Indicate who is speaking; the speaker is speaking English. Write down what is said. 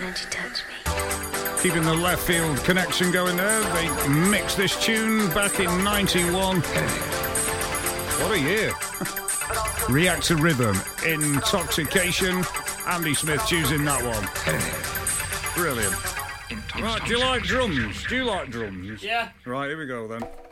Speaker 1: don't you touch me?
Speaker 2: Keeping the left field connection going there. They mixed this tune back in 91. What a year. Reactor Rhythm, Intoxication. Andy Smith choosing that one. Brilliant. Right, do you like drums? Yeah. Right, here we go then.